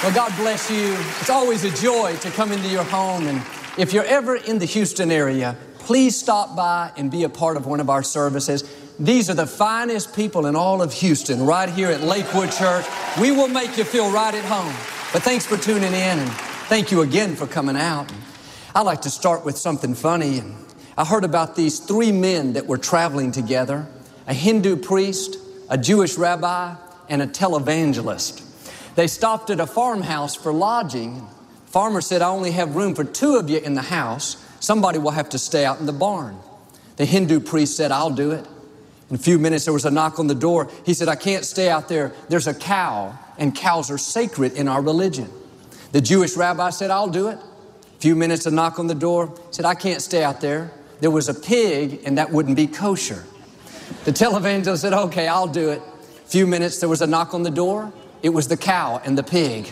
Well, God bless you. It's always a joy to come into your home. And if you're ever in the Houston area, please stop by and be a part of one of our services. These are the finest people in all of Houston, right here at Lakewood Church. We will make you feel right at home. But thanks for tuning in, and thank you again for coming out. I'd like to start with something funny. And I heard about these three men that were traveling together: a Hindu priest, a Jewish rabbi, and a televangelist. They stopped at a farmhouse for lodging. Farmer said, "I only have room for two of you in the house. Somebody will have to stay out in the barn." The Hindu priest said, "I'll do it." In a few minutes, there was a knock on the door. He said, "I can't stay out there. There's a cow, and cows are sacred in our religion." The Jewish rabbi said, "I'll do it." A few minutes, a knock on the door. He said, "I can't stay out there. There was a pig, and that wouldn't be kosher." The televangelist said, "Okay, I'll do it." A few minutes, there was a knock on the door. It was the cow and the pig.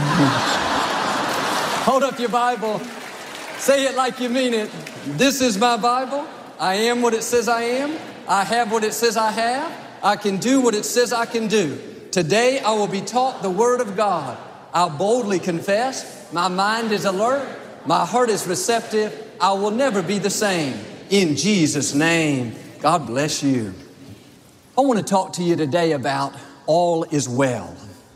Hold up your Bible. Say it like you mean it. This is my Bible. I am what it says I am. I have what it says I have. I can do what it says I can do. Today I will be taught the Word of God. I'll boldly confess. My mind is alert. My heart is receptive. I will never be the same. In Jesus' name, God bless you. I want to talk to you today about all is well.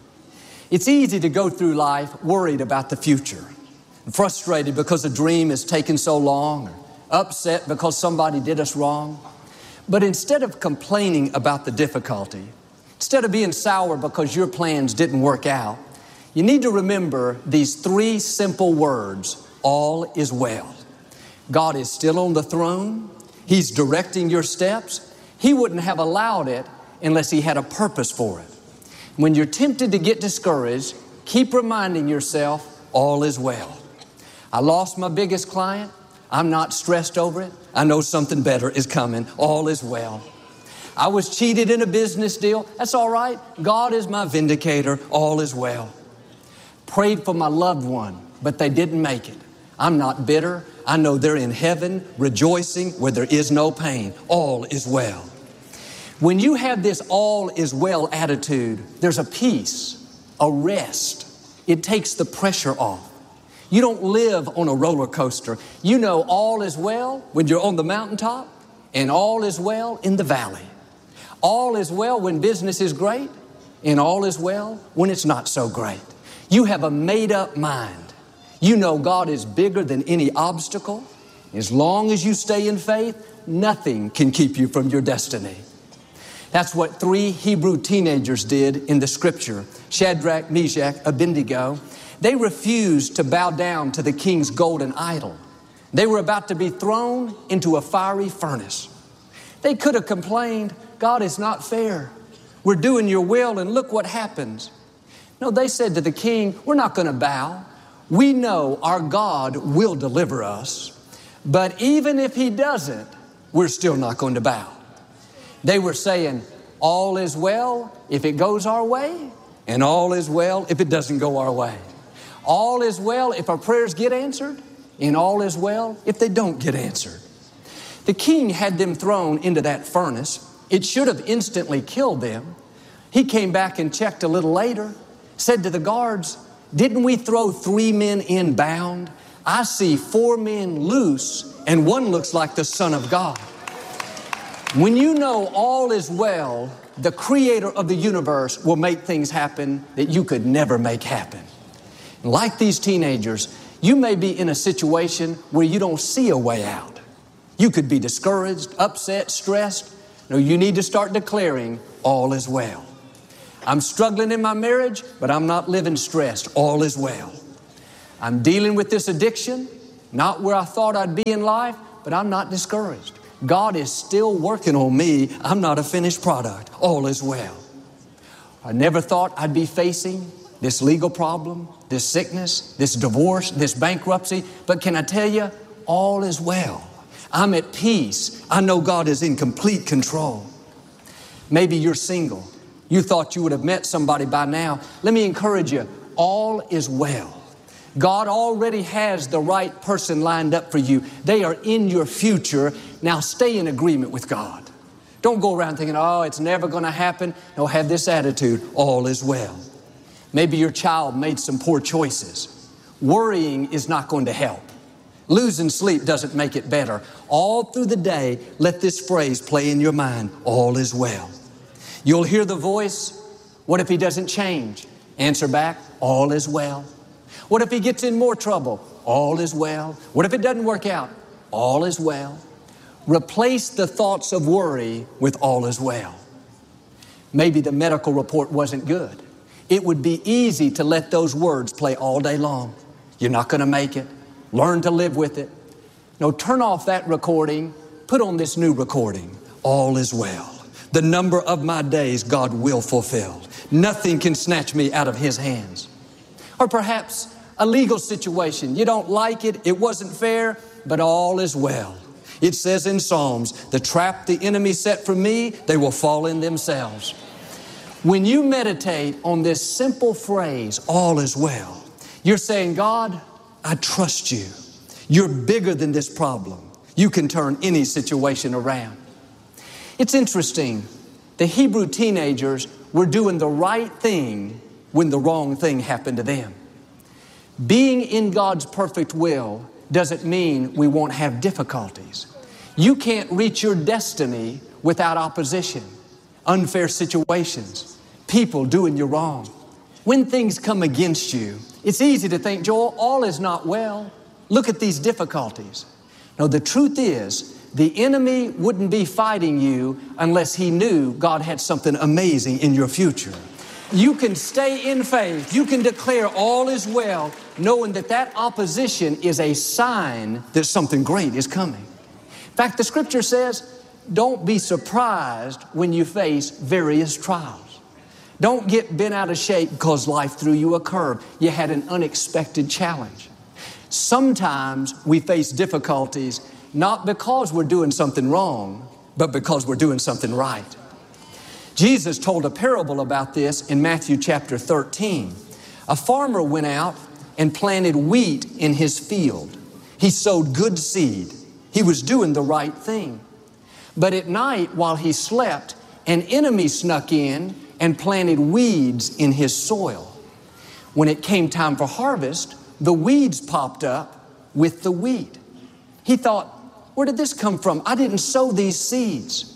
It's easy to go through life worried about the future, frustrated because a dream has taken so long, or upset because somebody did us wrong. But instead of complaining about the difficulty, instead of being sour because your plans didn't work out, you need to remember these three simple words: all is well. God is still on the throne. He's directing your steps. He wouldn't have allowed it unless He had a purpose for it. When you're tempted to get discouraged, keep reminding yourself, all is well. I lost my biggest client. I'm not stressed over it. I know something better is coming. All is well. I was cheated in a business deal. That's all right. God is my vindicator. All is well. Prayed for my loved one, but they didn't make it. I'm not bitter. I know they're in heaven, rejoicing where there is no pain. All is well. When you have this all is well attitude, there's a peace, a rest. It takes the pressure off. You don't live on a roller coaster. You know all is well when you're on the mountaintop, and all is well in the valley. All is well when business is great, and all is well when it's not so great. You have a made-up mind. You know God is bigger than any obstacle. As long as you stay in faith, nothing can keep you from your destiny. That's what three Hebrew teenagers did in the scripture: Shadrach, Meshach, Abednego. They refused to bow down to the king's golden idol. They were about to be thrown into a fiery furnace. They could have complained, "God, is not fair. We're doing your will, and look what happens." No, they said to the king, "We're not going to bow. We know our God will deliver us. But even if He doesn't, we're still not going to bow." They were saying, all is well if it goes our way, and all is well if it doesn't go our way. All is well if our prayers get answered, and all is well if they don't get answered. The king had them thrown into that furnace. It should have instantly killed them. He came back and checked a little later, said to the guards, "Didn't we throw 3 men in bound? I see 4 men loose, and one looks like the Son of God." When you know all is well, the Creator of the universe will make things happen that you could never make happen. Like these teenagers, you may be in a situation where you don't see a way out. You could be discouraged, upset, stressed. No, you need to start declaring, all is well. I'm struggling in my marriage, but I'm not living stressed. All is well. I'm dealing with this addiction, not where I thought I'd be in life, but I'm not discouraged. God is still working on me. I'm not a finished product. All is well. I never thought I'd be facing this legal problem, this sickness, this divorce, this bankruptcy. But can I tell you, all is well. I'm at peace. I know God is in complete control. Maybe you're single. You thought you would have met somebody by now. Let me encourage you, all is well. God already has the right person lined up for you. They are in your future. Now stay in agreement with God. Don't go around thinking, oh, it's never going to happen. No, have this attitude, all is well. Maybe your child made some poor choices. Worrying is not going to help. Losing sleep doesn't make it better. All through the day, let this phrase play in your mind, all is well. You'll hear the voice, what if he doesn't change? Answer back, all is well. What if he gets in more trouble? All is well. What if it doesn't work out? All is well. Replace the thoughts of worry with all is well. Maybe the medical report wasn't good. It would be easy to let those words play all day long. You're not going to make it. Learn to live with it. No, turn off that recording. Put on this new recording. All is well. The number of my days God will fulfill. Nothing can snatch me out of His hands. Or perhaps a legal situation. You don't like it. It wasn't fair, but all is well. It says in Psalms, the trap the enemy set for me, they will fall in themselves. When you meditate on this simple phrase, all is well, you're saying, God, I trust you. You're bigger than this problem. You can turn any situation around. It's interesting. The Hebrew teenagers were doing the right thing when the wrong thing happened to them. Being in God's perfect will doesn't mean we won't have difficulties. You can't reach your destiny without opposition, unfair situations, people doing you wrong. When things come against you, it's easy to think, Joel, all is not well. Look at these difficulties. No, the truth is, the enemy wouldn't be fighting you unless he knew God had something amazing in your future. You can stay in faith. You can declare all is well, knowing that that opposition is a sign that something great is coming. In fact, the scripture says, don't be surprised when you face various trials. Don't get bent out of shape because life threw you a curve. You had an unexpected challenge. Sometimes we face difficulties not because we're doing something wrong, but because we're doing something right. Jesus told a parable about this in Matthew chapter 13. A farmer went out and planted wheat in his field. He sowed good seed. He was doing the right thing. But at night, while he slept, an enemy snuck in and planted weeds in his soil. When it came time for harvest, the weeds popped up with the wheat. He thought, where did this come from? I didn't sow these seeds.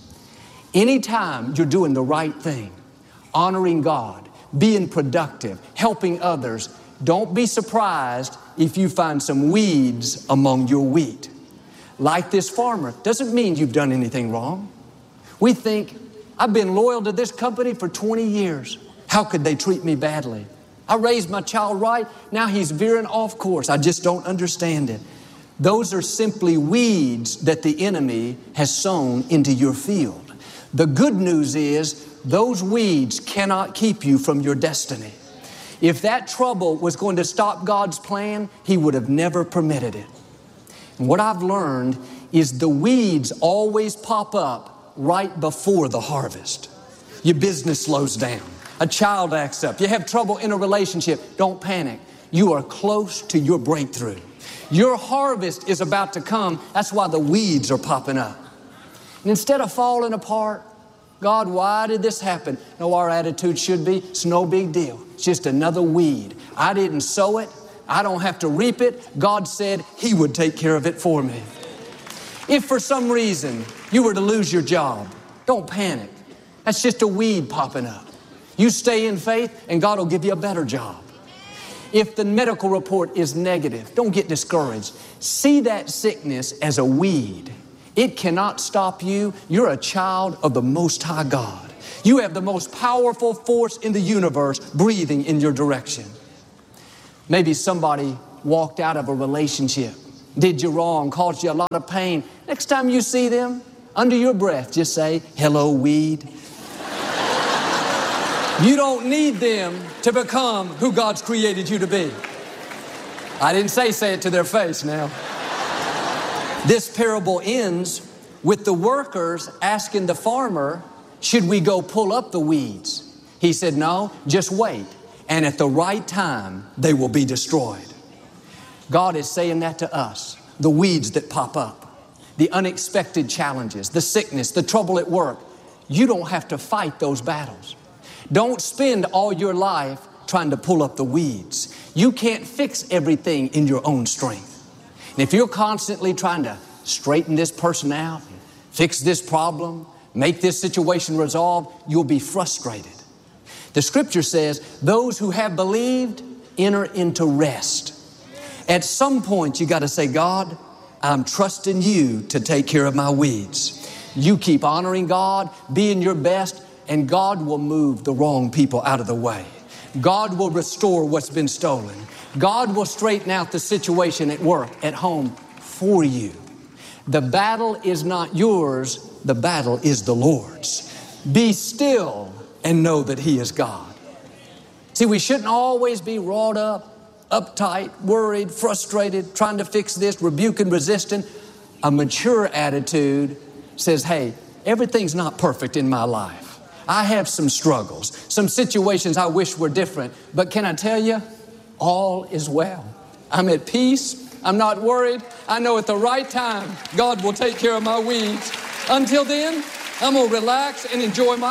Anytime you're doing the right thing, honoring God, being productive, helping others, don't be surprised if you find some weeds among your wheat. Like this farmer, doesn't mean you've done anything wrong. We think, I've been loyal to this company for 20 years. How could they treat me badly? I raised my child right, now he's veering off course. I just don't understand it. Those are simply weeds that the enemy has sown into your field. The good news is those weeds cannot keep you from your destiny. If that trouble was going to stop God's plan, He would have never permitted it. And what I've learned is the weeds always pop up right before the harvest. Your business slows down. A child acts up. You have trouble in a relationship. Don't panic. You are close to your breakthrough. Your harvest is about to come. That's why the weeds are popping up. And instead of falling apart, God, why did this happen? No, our attitude should be, it's no big deal. It's just another weed. I didn't sow it. I don't have to reap it. God said He would take care of it for me. If for some reason you were to lose your job, don't panic. That's just a weed popping up. You stay in faith and God will give you a better job. If the medical report is negative, don't get discouraged. See that sickness as a weed. It cannot stop you. You're a child of the Most High God. You have the most powerful force in the universe breathing in your direction. Maybe somebody walked out of a relationship, did you wrong, caused you a lot of pain. Next time you see them, under your breath, just say, hello, weed. You don't need them to become who God's created you to be. I didn't say it to their face now. This parable ends with the workers asking the farmer, should we go pull up the weeds? He said, no, just wait. And at the right time, they will be destroyed. God is saying that to us. The weeds that pop up, the unexpected challenges, the sickness, the trouble at work. You don't have to fight those battles. Don't spend all your life trying to pull up the weeds. You can't fix everything in your own strength. And if you're constantly trying to straighten this person out, fix this problem, make this situation resolved, you'll be frustrated. The scripture says, those who have believed enter into rest. At some point, you got to say, God, I'm trusting you to take care of my weeds. You keep honoring God, being your best, and God will move the wrong people out of the way. God will restore what's been stolen. God will straighten out the situation at work, at home, for you. The battle is not yours, the battle is the Lord's. Be still and know that He is God. See, we shouldn't always be wrought up, uptight, worried, frustrated, trying to fix this, rebuking, resisting. A mature attitude says, hey, everything's not perfect in my life. I have some struggles, some situations I wish were different, but can I tell you, all is well. I'm at peace. I'm not worried. I know at the right time, God will take care of my weeds. Until then, I'm going to relax and enjoy my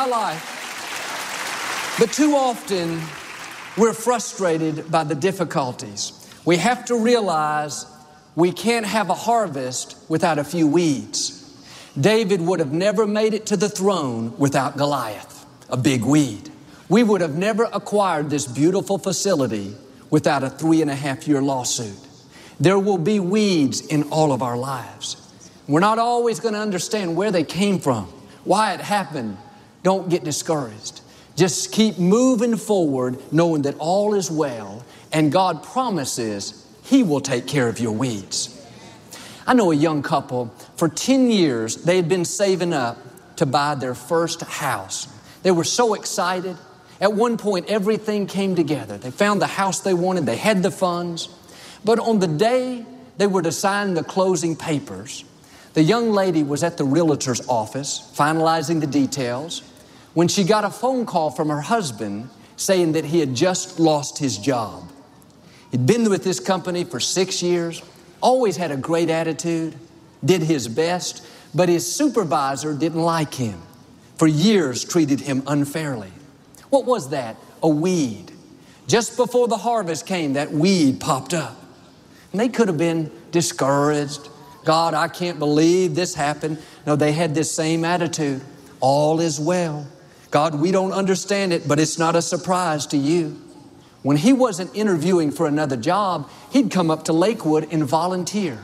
life. But too often, we're frustrated by the difficulties. We have to realize we can't have a harvest without a few weeds. David would have never made it to the throne without Goliath, a big weed. We would have never acquired this beautiful facility without a 3.5-year lawsuit. There will be weeds in all of our lives. We're not always going to understand where they came from, why it happened. Don't get discouraged. Just keep moving forward, knowing that all is well, and God promises He will take care of your weeds. I know a young couple, for 10 years, they had been saving up to buy their first house. They were so excited. At one point, everything came together. They found the house they wanted. They had the funds. But on the day they were to sign the closing papers, the young lady was at the realtor's office finalizing the details when she got a phone call from her husband saying that he had just lost his job. He'd been with this company for 6 years, always had a great attitude, did his best, but his supervisor didn't like him. For years treated him unfairly. What was that? A weed. Just before the harvest came, that weed popped up. And they could have been discouraged. God, I can't believe this happened. No, they had this same attitude. All is well. God, we don't understand it, but it's not a surprise to you. When he wasn't interviewing for another job, he'd come up to Lakewood and volunteer.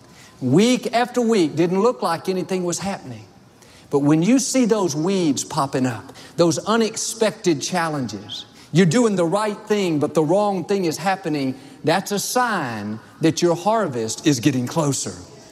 Week after week, didn't look like anything was happening. But when you see those weeds popping up, those unexpected challenges, you're doing the right thing, but the wrong thing is happening, that's a sign that your harvest is getting closer.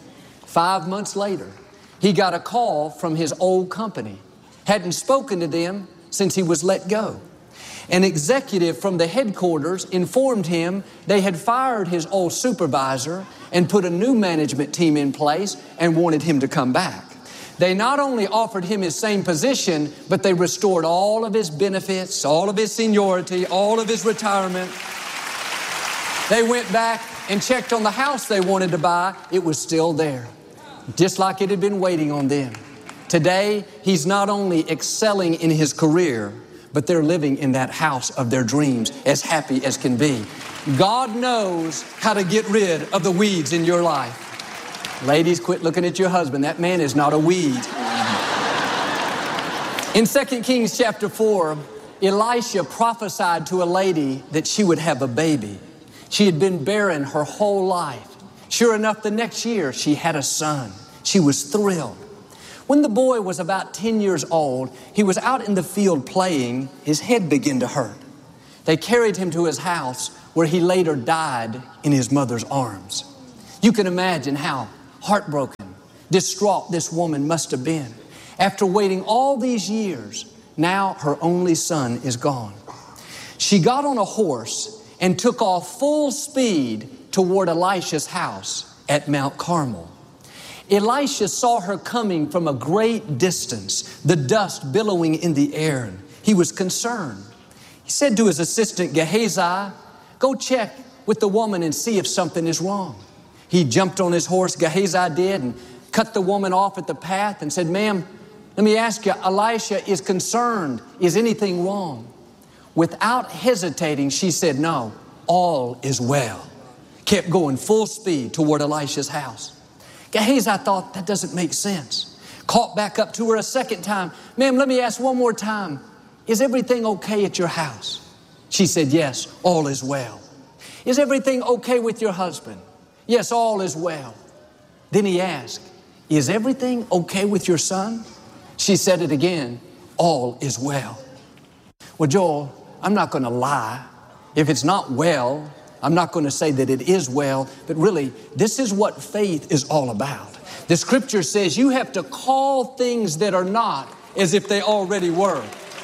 5 months later, he got a call from his old company. Hadn't spoken to them since he was let go. An executive from the headquarters informed him they had fired his old supervisor and put a new management team in place and wanted him to come back. They not only offered him his same position, but they restored all of his benefits, all of his seniority, all of his retirement. They went back and checked on the house they wanted to buy. It was still there, just like it had been waiting on them. Today, he's not only excelling in his career, but they're living in that house of their dreams, as happy as can be. God knows how to get rid of the weeds in your life. Ladies, quit looking at your husband. That man is not a weed. In 2 Kings chapter 4, Elisha prophesied to a lady that she would have a baby. She had been barren her whole life. Sure enough, the next year, she had a son. She was thrilled. When the boy was about 10 years old, he was out in the field playing. His head began to hurt. They carried him to his house, where he later died in his mother's arms. You can imagine how heartbroken, distraught this woman must have been. After waiting all these years, now her only son is gone. She got on a horse and took off full speed toward Elisha's house at Mount Carmel. Elisha saw her coming from a great distance, the dust billowing in the air. He was concerned. He said to his assistant Gehazi, "Go check with the woman and see if something is wrong." He jumped on his horse, Gehazi did, and cut the woman off at the path and said, "Ma'am, let me ask you, Elisha is concerned. Is anything wrong?" Without hesitating, she said, no, all is well. Kept going full speed toward Elisha's house. Gehazi thought, that doesn't make sense. Caught back up to her a second time. Ma'am, let me ask one more time. Is everything okay at your house? She said, yes, all is well. Is everything okay with your husband? Yes, all is well. Then he asked, is everything okay with your son? She said it again, all is well. Well, Joel, I'm not going to lie. If it's not well, I'm not going to say that it is well, but really, this is what faith is all about. The scripture says you have to call things that are not as if they already were.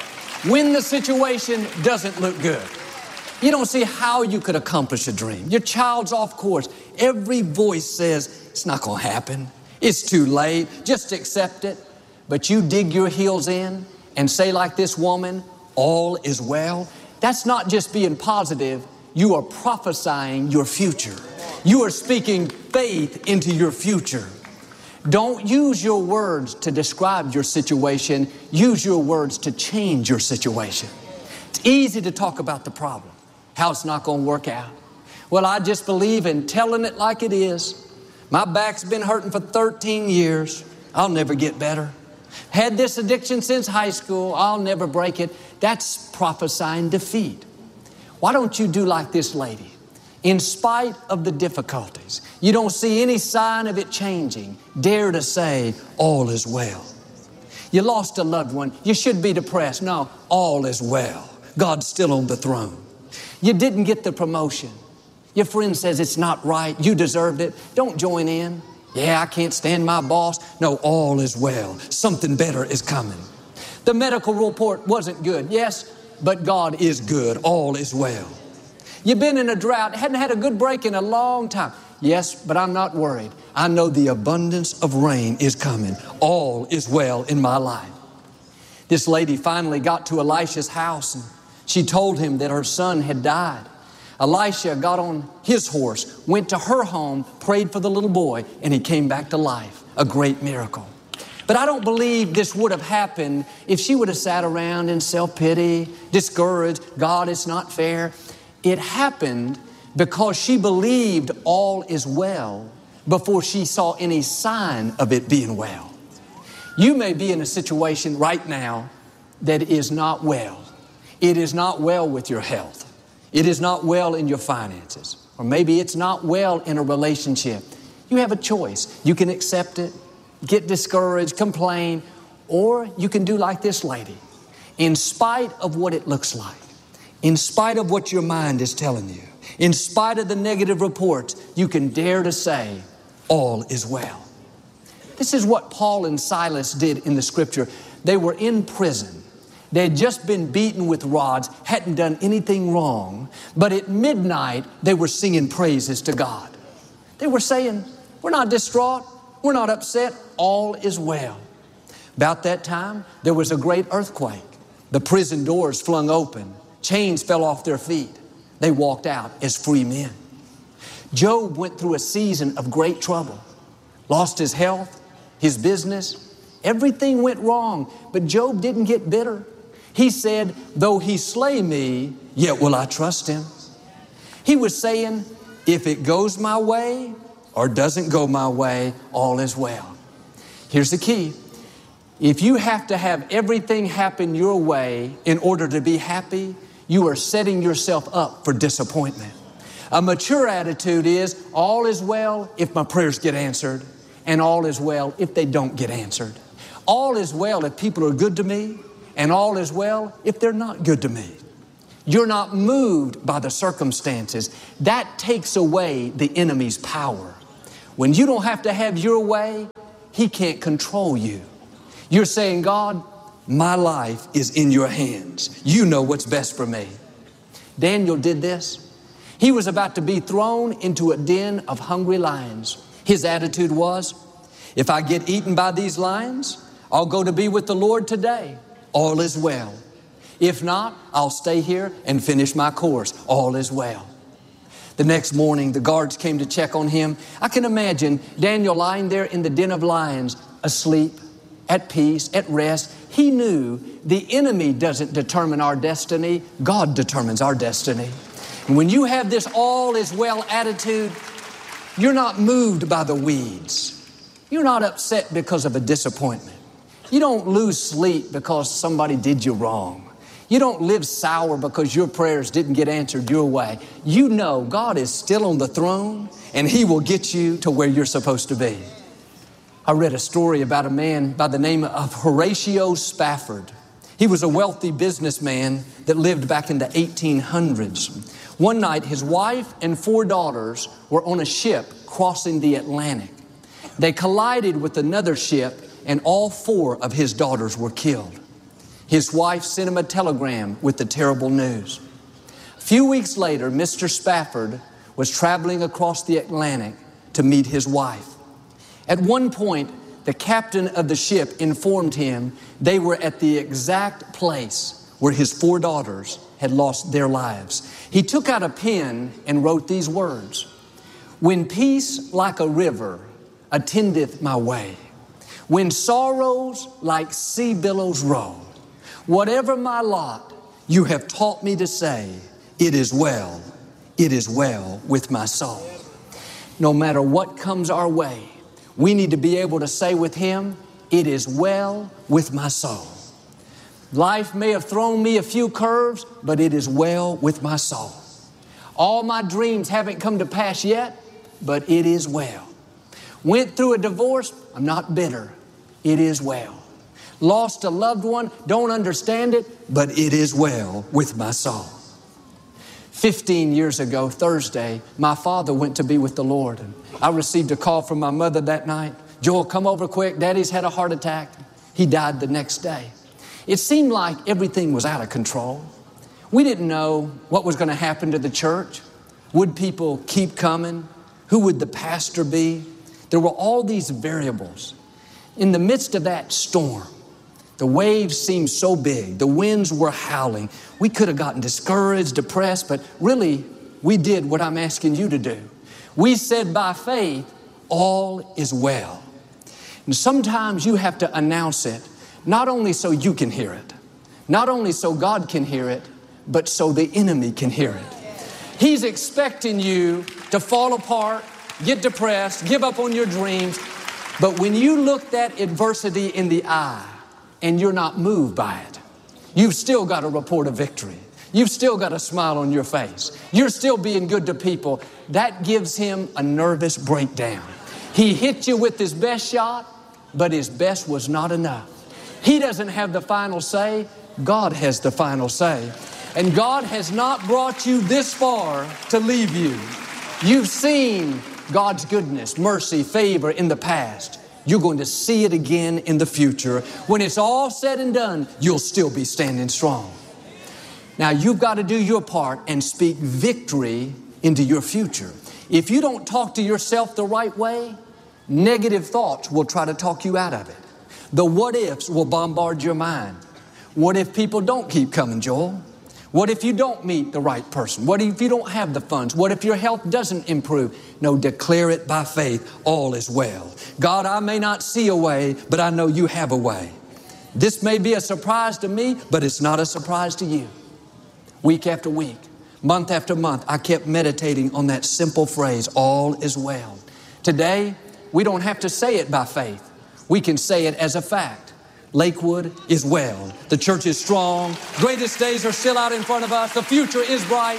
When the situation doesn't look good, you don't see how you could accomplish a dream. Your child's off course. Every voice says, it's not going to happen. It's too late. Just accept it. But you dig your heels in and say like this woman, all is well. That's not just being positive. You are prophesying your future. You are speaking faith into your future. Don't use your words to describe your situation. Use your words to change your situation. It's easy to talk about the problem, how it's not going to work out. Well, I just believe in telling it like it is. My back's been hurting for 13 years. I'll never get better. Had this addiction since high school. I'll never break it. That's prophesying defeat. Why don't you do like this lady? In spite of the difficulties, you don't see any sign of it changing. Dare to say, all is well. You lost a loved one. You should be depressed. No, all is well. God's still on the throne. You didn't get the promotion. Your friend says it's not right. You deserved it. Don't join in. Yeah, I can't stand my boss. No, all is well. Something better is coming. The medical report wasn't good. Yes, but God is good. All is well. You've been in a drought, hadn't had a good break in a long time. Yes, but I'm not worried. I know the abundance of rain is coming. All is well in my life. This lady finally got to Elisha's house and she told him that her son had died. Elisha got on his horse, went to her home, prayed for the little boy, and he came back to life. A great miracle. But I don't believe this would have happened if she would have sat around in self-pity, discouraged. God, it's not fair. It happened because she believed all is well before she saw any sign of it being well. You may be in a situation right now that is not well. It is not well with your health. It is not well in your finances. Or maybe it's not well in a relationship. You have a choice. You can accept it, get discouraged, complain, or you can do like this lady. In spite of what it looks like, in spite of what your mind is telling you, in spite of the negative reports, you can dare to say, all is well. This is what Paul and Silas did in the scripture. They were in prison. They had just been beaten with rods, hadn't done anything wrong, but at midnight, they were singing praises to God. They were saying, we're not distraught, we're not upset, all is well. About that time, there was a great earthquake. The prison doors flung open. Chains fell off their feet. They walked out as free men. Job went through a season of great trouble. Lost his health, his business. Everything went wrong, but Job didn't get bitter. He said, though he slay me, yet will I trust him. He was saying, if it goes my way or doesn't go my way, all is well. Here's the key. If you have to have everything happen your way in order to be happy, you are setting yourself up for disappointment. A mature attitude is, all is well if my prayers get answered, and all is well if they don't get answered. All is well if people are good to me, and all is well if they're not good to me. You're not moved by the circumstances. That takes away the enemy's power. When you don't have to have your way, he can't control you. You're saying, God, my life is in your hands. You know what's best for me. Daniel did this. He was about to be thrown into a den of hungry lions. His attitude was, if I get eaten by these lions, I'll go to be with the Lord today. All is well. If not, I'll stay here and finish my course. All is well. The next morning, the guards came to check on him. I can imagine Daniel lying there in the den of lions, asleep, at peace, at rest. He knew the enemy doesn't determine our destiny, God determines our destiny. And when you have this all is well attitude, you're not moved by the weeds. You're not upset because of a disappointment. You don't lose sleep because somebody did you wrong. You don't live sour because your prayers didn't get answered your way. You know God is still on the throne and He will get you to where you're supposed to be. I read a story about a man by the name of Horatio Spafford. He was a wealthy businessman that lived back in the 1800s. One night, his wife and 4 daughters were on a ship crossing the Atlantic. They collided with another ship and all 4 of his daughters were killed. His wife sent him a telegram with the terrible news. A few weeks later, Mr. Spafford was traveling across the Atlantic to meet his wife. At one point, the captain of the ship informed him they were at the exact place where his 4 daughters had lost their lives. He took out a pen and wrote these words: "When peace like a river attendeth my way, when sorrows like sea billows roll, whatever my lot, you have taught me to say, it is well with my soul." No matter what comes our way, we need to be able to say with him, it is well with my soul. Life may have thrown me a few curves, but it is well with my soul. All my dreams haven't come to pass yet, but it is well. Went through a divorce, I'm not bitter. It is well. Lost a loved one, don't understand it, but it is well with my soul. 15 years ago, Thursday, my father went to be with the Lord. And I received a call from my mother that night. "Joel, come over quick. Daddy's had a heart attack." He died the next day. It seemed like everything was out of control. We didn't know what was going to happen to the church. Would people keep coming? Who would the pastor be? There were all these variables. In the midst of that storm, the waves seemed so big. The winds were howling. We could have gotten discouraged, depressed, but really, we did what I'm asking you to do. We said by faith, all is well. And sometimes you have to announce it, not only so you can hear it, not only so God can hear it, but so the enemy can hear it. He's expecting you to fall apart, get depressed, give up on your dreams. But when you look that adversity in the eye and you're not moved by it, you've still got a report of victory. You've still got a smile on your face. You're still being good to people. That gives him a nervous breakdown. He hit you with his best shot, but his best was not enough. He doesn't have the final say. God has the final say. And God has not brought you this far to leave you. You've seen God's goodness, mercy, favor in the past. You're going to see it again in the future. When it's all said and done, you'll still be standing strong. Now, you've got to do your part and speak victory into your future. If you don't talk to yourself the right way, negative thoughts will try to talk you out of it. The what ifs will bombard your mind. What if people don't keep coming, Joel? What if you don't meet the right person? What if you don't have the funds? What if your health doesn't improve? No, declare it by faith. All is well. God, I may not see a way, but I know you have a way. This may be a surprise to me, but it's not a surprise to you. Week after week, month after month, I kept meditating on that simple phrase, all is well. Today, we don't have to say it by faith. We can say it as a fact. Lakewood is well. The church is strong. Greatest days are still out in front of us. The future is bright.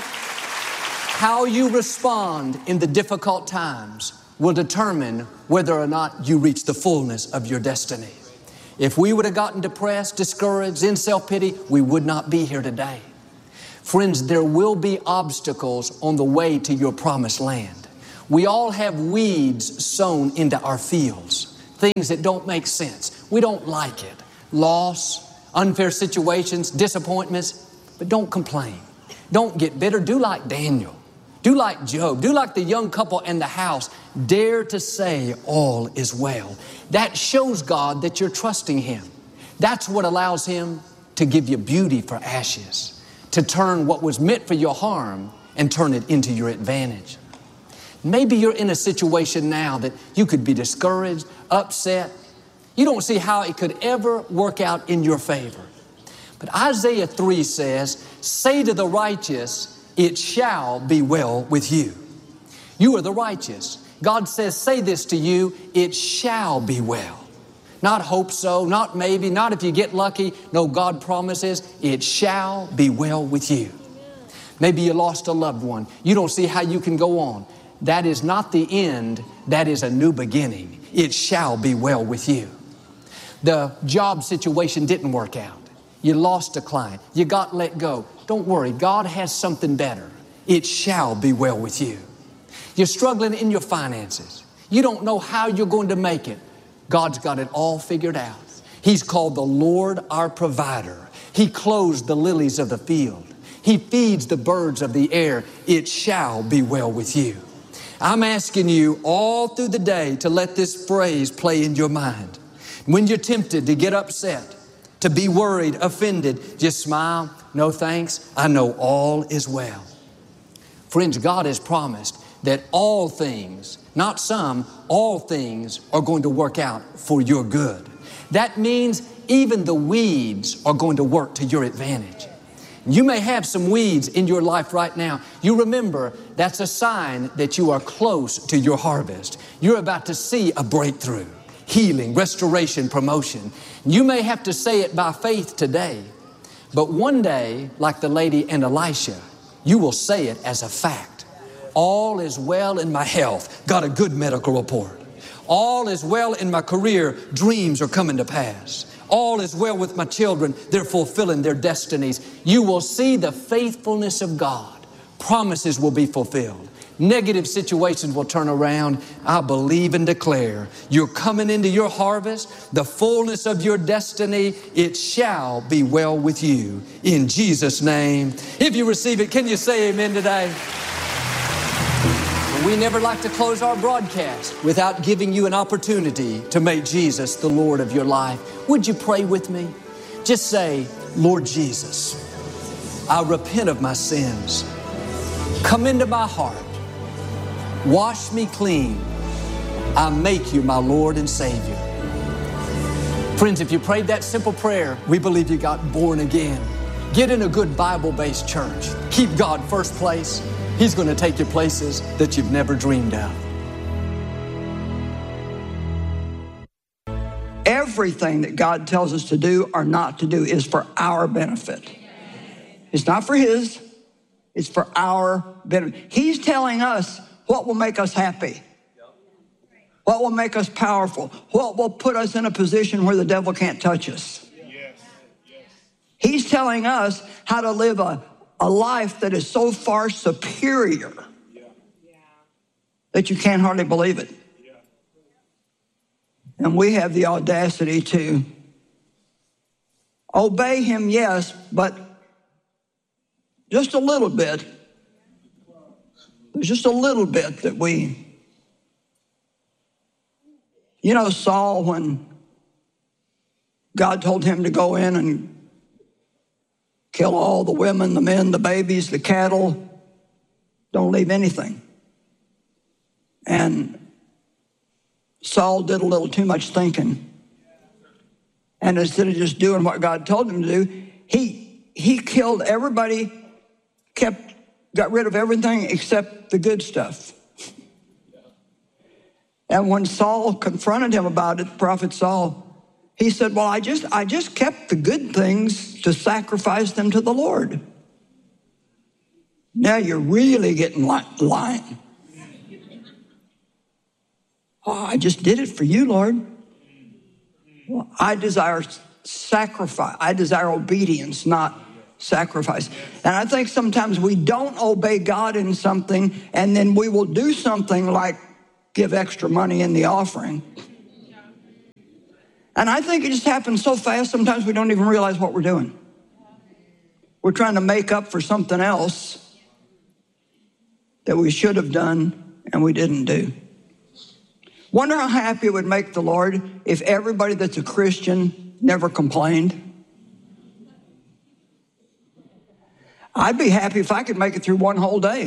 How you respond in the difficult times will determine whether or not you reach the fullness of your destiny. If we would have gotten depressed, discouraged, in self-pity, we would not be here today. Friends, there will be obstacles on the way to your promised land. We all have weeds sown into our fields, things that don't make sense. We don't like it. Loss, unfair situations, disappointments, but don't complain. Don't get bitter. Do like Daniel. Do like Job. Do like the young couple in the house. Dare to say all is well. That shows God that you're trusting Him. That's what allows Him to give you beauty for ashes, to turn what was meant for your harm and turn it into your advantage. Maybe you're in a situation now that you could be discouraged, upset. You don't see how it could ever work out in your favor. But Isaiah 3 says, say to the righteous, it shall be well with you. You are the righteous. God says, say this to you, it shall be well. Not hope so, not maybe, not if you get lucky. No, God promises it shall be well with you. Maybe you lost a loved one. You don't see how you can go on. That is not the end. That is a new beginning. It shall be well with you. The job situation didn't work out. You lost a client. You got let go. Don't worry. God has something better. It shall be well with you. You're struggling in your finances. You don't know how you're going to make it. God's got it all figured out. He's called the Lord our provider. He clothes the lilies of the field. He feeds the birds of the air. It shall be well with you. I'm asking you all through the day to let this phrase play in your mind. When you're tempted to get upset, to be worried, offended, just smile. No thanks. I know all is well. Friends, God has promised that all things, not some, all things are going to work out for your good. That means even the weeds are going to work to your advantage. You may have some weeds in your life right now. You remember that's a sign that you are close to your harvest. You're about to see a breakthrough, healing, restoration, promotion. You may have to say it by faith today, but one day, like the lady and Elisha, you will say it as a fact. All is well in my health. Got a good medical report. All is well in my career. Dreams are coming to pass. All is well with my children. They're fulfilling their destinies. You will see the faithfulness of God. Promises will be fulfilled. Negative situations will turn around. I believe and declare you're coming into your harvest, the fullness of your destiny. It shall be well with you. In Jesus' name. If you receive it, can you say amen today? We never like to close our broadcast without giving you an opportunity to make Jesus the Lord of your life. Would you pray with me? Just say, Lord Jesus, I repent of my sins. Come into my heart. Wash me clean. I make you my Lord and Savior. Friends, if you prayed that simple prayer, we believe you got born again. Get in a good Bible-based church. Keep God first place. He's going to take you places that you've never dreamed of. Everything that God tells us to do or not to do is for our benefit. It's not for His. It's for our benefit. He's telling us what will make us happy, what will make us powerful, what will put us in a position where the devil can't touch us. He's telling us how to live a life that is so far superior that you can't hardly believe it. And we have the audacity to obey Him, yes, but just a little bit. There's just a little bit that we, you know, Saul, when God told him to go in and kill all the women, the men, the babies, the cattle, don't leave anything. And Saul did a little too much thinking. And instead of just doing what God told him to do, he killed everybody, got rid of everything except the good stuff. And when Saul confronted him about it, the prophet Saul, he said, well, I just kept the good things to sacrifice them to the Lord. Now you're really getting lying. Oh, I just did it for you, Lord. Well, I desire sacrifice. I desire obedience, not sacrifice. And I think sometimes we don't obey God in something, and then we will do something like give extra money in the offering. And I think it just happens so fast, sometimes we don't even realize what we're doing. We're trying to make up for something else that we should have done and we didn't do. Wonder how happy it would make the Lord if everybody that's a Christian never complained. I'd be happy if I could make it through one whole day.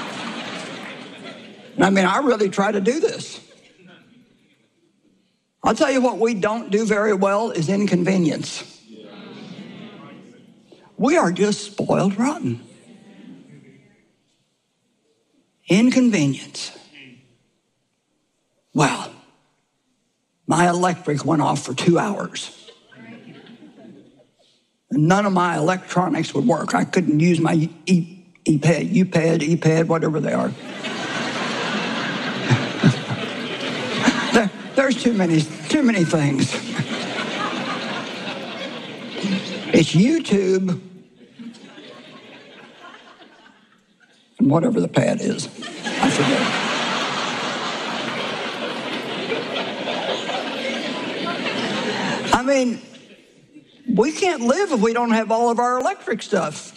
I mean, I really try to do this. I'll tell you what we don't do very well is inconvenience. We are just spoiled rotten. Inconvenience. Well, my electric went off for 2 hours. And none of my electronics would work. I couldn't use my iPad, whatever they are. There's too many things. It's YouTube and whatever the pad is. I forget. I mean, we can't live if we don't have all of our electric stuff.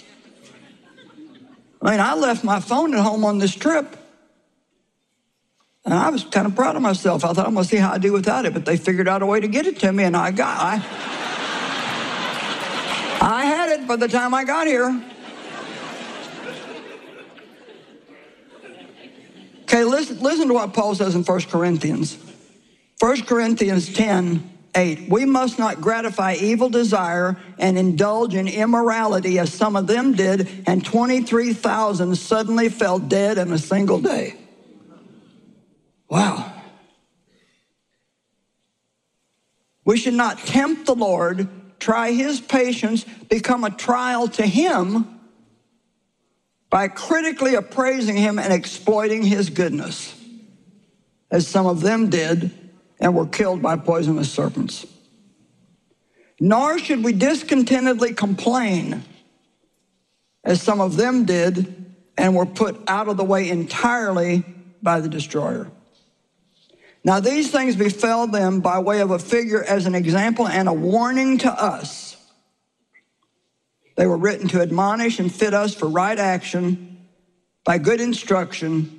I mean, I left my phone at home on this trip, and I was kind of proud of myself. I thought, I'm going to see how I do without it, but they figured out a way to get it to me, and I had it by the time I got here. Okay, listen to what Paul says in 1 Corinthians. 1 Corinthians 10:8. We must not gratify evil desire and indulge in immorality as some of them did, and 23,000 suddenly fell dead in a single day. Wow. We should not tempt the Lord, try his patience, become a trial to him by critically appraising him and exploiting his goodness, as some of them did and were killed by poisonous serpents. Nor should we discontentedly complain, as some of them did and were put out of the way entirely by the destroyer. Now these things befell them by way of a figure as an example and a warning to us. They were written to admonish and fit us for right action by good instruction,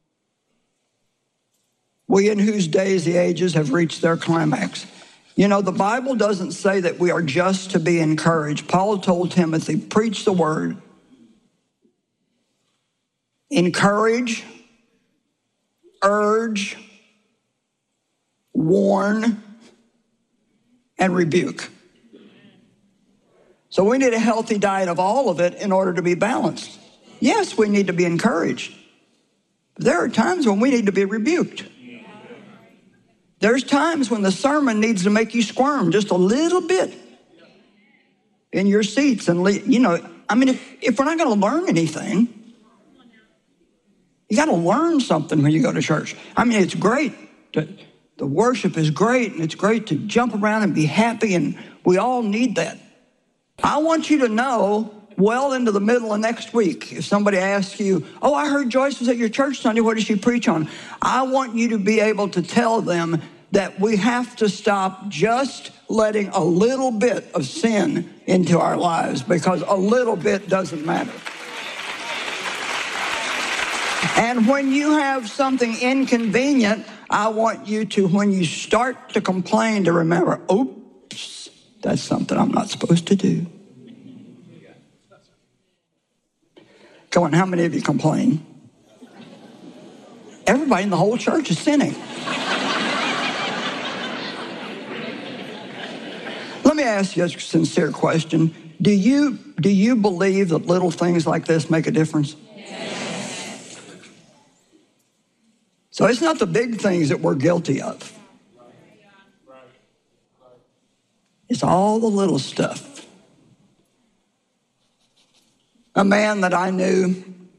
we in whose days the ages have reached their climax. You know, the Bible doesn't say that we are just to be encouraged. Paul told Timothy, preach the word, encourage, urge, warn, and rebuke. So we need a healthy diet of all of it in order to be balanced. Yes, we need to be encouraged. But there are times when we need to be rebuked. There's times when the sermon needs to make you squirm just a little bit in your seats. And, you know, I mean, if we're not going to learn anything, you got to learn something when you go to church. I mean, it's great. The worship is great, and it's great to jump around and be happy, and we all need that. I want you to know well into the middle of next week, if somebody asks you, oh, I heard Joyce was at your church Sunday, what did she preach on? I want you to be able to tell them that we have to stop just letting a little bit of sin into our lives, because a little bit doesn't matter. And when you have something inconvenient, I want you to, when you start to complain, to remember, oops, that's something I'm not supposed to do. Come on, how many of you complain? Everybody in the whole church is sinning. Let me ask you a sincere question. Do you believe that little things like this make a difference? Yes. So it's not the big things that we're guilty of. It's all the little stuff. A man that I knew,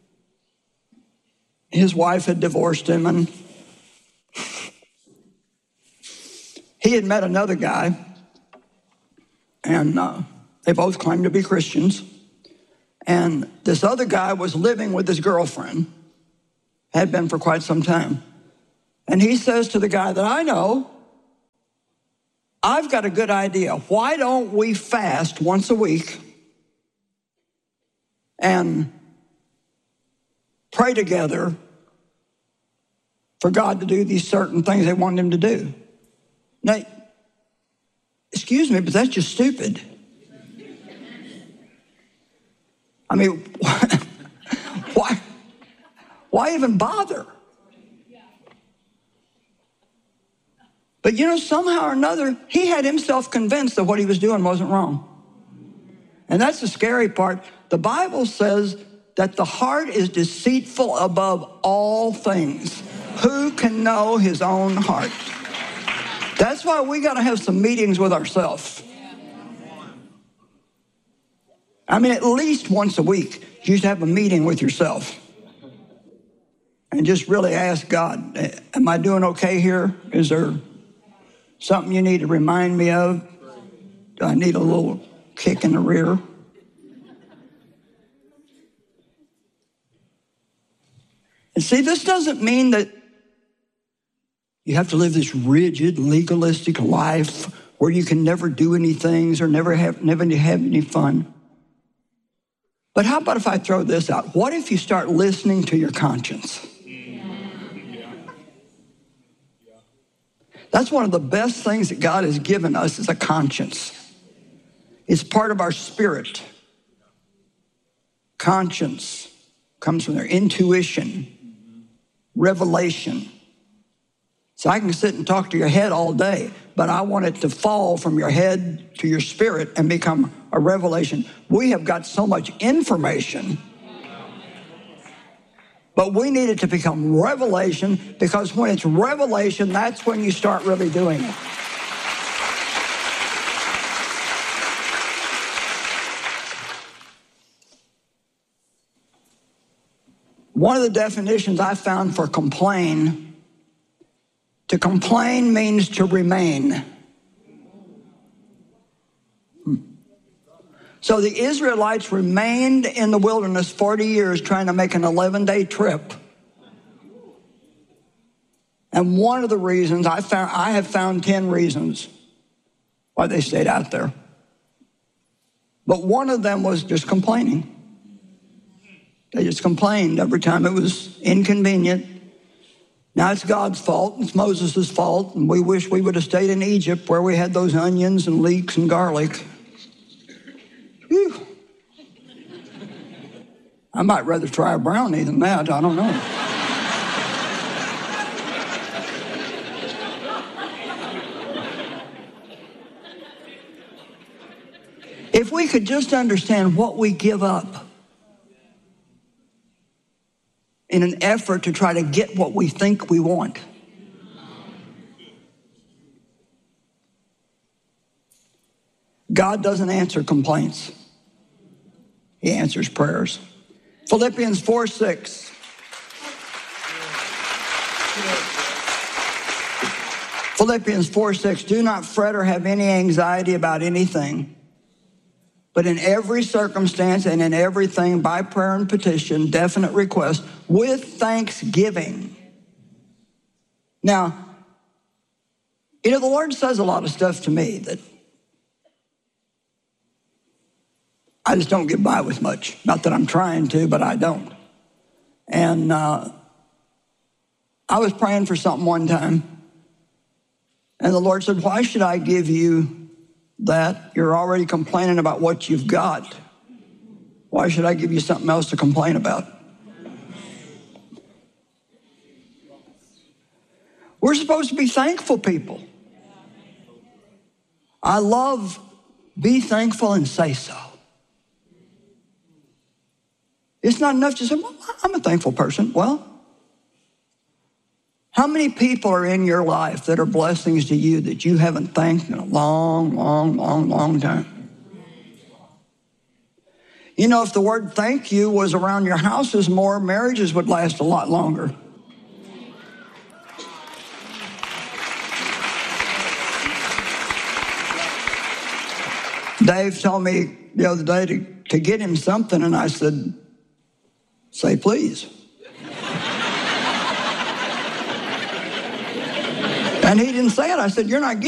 his wife had divorced him, and he had met another guy, and they both claimed to be Christians. And this other guy was living with his girlfriend, had been for quite some time. And he says to the guy that I know, I've got a good idea. Why don't we fast once a week and pray together for God to do these certain things they want him to do? Now, excuse me, but that's just stupid. I mean, why even bother? But you know, somehow or another, he had himself convinced that what he was doing wasn't wrong. And that's the scary part. The Bible says that the heart is deceitful above all things. Who can know his own heart? That's why we got to have some meetings with ourselves. I mean, at least once a week, you should have a meeting with yourself. And just really ask God, am I doing okay here? Is there something you need to remind me of? Do I need a little kick in the rear? And see, this doesn't mean that you have to live this rigid, legalistic life where you can never do any things or never have any fun. But how about if I throw this out? What if you start listening to your conscience? That's one of the best things that God has given us is a conscience. It's part of our spirit. Conscience comes from their intuition, revelation. So I can sit and talk to your head all day, but I want it to fall from your head to your spirit and become a revelation. We have got so much information, but we need it to become revelation, because when it's revelation, that's when you start really doing it. One of the definitions I found for complain, to complain means to remain. So the Israelites remained in the wilderness 40 years trying to make an 11-day trip. And one of the reasons I have found 10 reasons why they stayed out there. But one of them was just complaining. They just complained every time it was inconvenient. Now it's God's fault, it's Moses' fault, and we wish we would have stayed in Egypt where we had those onions and leeks and garlic. Whew. I might rather try a brownie than that, I don't know. If we could just understand what we give up in an effort to try to get what we think we want. God doesn't answer complaints. He answers prayers. Philippians 4:6. Philippians 4:6. Do not fret or have any anxiety about anything, but in every circumstance and in everything, by prayer and petition, definite request, with thanksgiving. Now, you know, the Lord says a lot of stuff to me that I just don't get by with much. Not that I'm trying to, but I don't. And I was praying for something one time, and the Lord said, why should I give you that? You're already complaining about what you've got. Why should I give you something else to complain about? We're supposed to be thankful people. I love be thankful and say so. It's not enough to say, well, I'm a thankful person. Well, how many people are in your life that are blessings to you that you haven't thanked in a long, long, long, long time? You know, if the word thank you was around your houses more, marriages would last a lot longer. Dave told me the other day to get him something, and I said, say please. And he didn't say it. I said, you're not getting